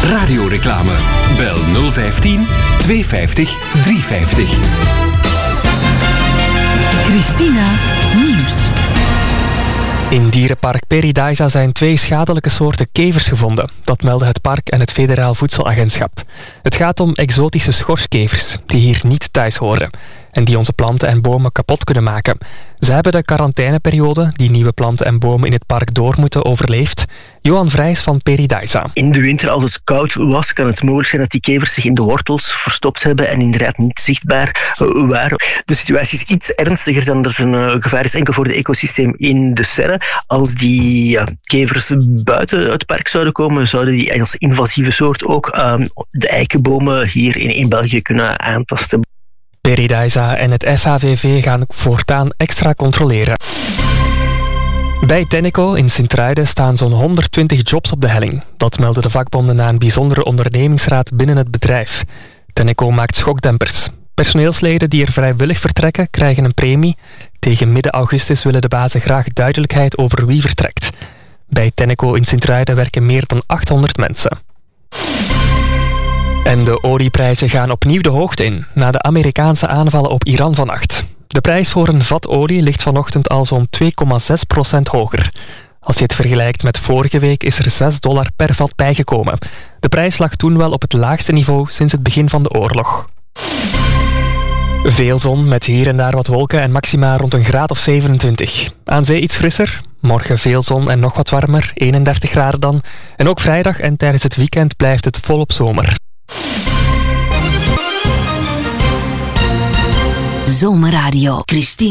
Radioreclame. Bel 015 250 350. Christina Nieuws. In dierenpark Paradise zijn 2 schadelijke soorten kevers gevonden. Dat melden het park en het Federaal Voedselagentschap. Het gaat om exotische schorskevers, die hier niet thuis horen. En die onze planten en bomen kapot kunnen maken. Ze hebben de quarantaineperiode die nieuwe planten en bomen in het park door moeten overleefd. Johan Vrijs van Paradise. In de winter, als het koud was, kan het mogelijk zijn dat die kevers zich in de wortels verstopt hebben en inderdaad niet zichtbaar waren. De situatie is iets ernstiger dan er een gevaar is enkel voor het ecosysteem in de serre. Als die kevers buiten het park zouden komen, zouden die als invasieve soort ook de eikenbomen hier in België kunnen aantasten. Paradise en het FHVV gaan voortaan extra controleren. Bij Tenneco in Sint-Truiden staan zo'n 120 jobs op de helling. Dat melden de vakbonden na een bijzondere ondernemingsraad binnen het bedrijf. Tenneco maakt schokdempers. Personeelsleden die er vrijwillig vertrekken krijgen een premie. Tegen midden augustus willen de bazen graag duidelijkheid over wie vertrekt. Bij Tenneco in Sint-Truiden werken meer dan 800 mensen. En de olieprijzen gaan opnieuw de hoogte in, na de Amerikaanse aanvallen op Iran vannacht. De prijs voor een vat olie ligt vanochtend al zo'n 2,6% hoger. Als je het vergelijkt met vorige week is er $6 per vat bijgekomen. De prijs lag toen wel op het laagste niveau sinds het begin van de oorlog. Veel zon met hier en daar wat wolken en maxima rond een graad of 27. Aan zee iets frisser. Morgen veel zon en nog wat warmer, 31 graden dan. En ook vrijdag en tijdens het weekend blijft het volop zomer. Zomerradio. Christina.